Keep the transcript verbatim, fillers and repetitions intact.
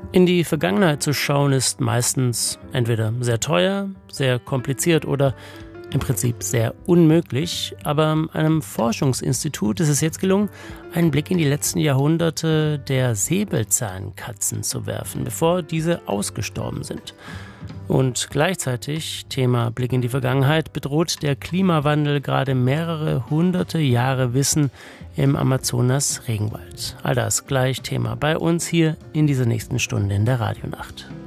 In die Vergangenheit zu schauen ist meistens entweder sehr teuer, sehr kompliziert oder im Prinzip sehr unmöglich. Aber einem Forschungsinstitut ist es jetzt gelungen, einen Blick in die letzten Jahrhunderte der Säbelzahnkatzen zu werfen, bevor diese ausgestorben sind. Und gleichzeitig, Thema Blick in die Vergangenheit, bedroht der Klimawandel gerade mehrere hunderte Jahre Wissen im Amazonas-Regenwald. All das gleich Thema bei uns hier in dieser nächsten Stunde in der Radionacht.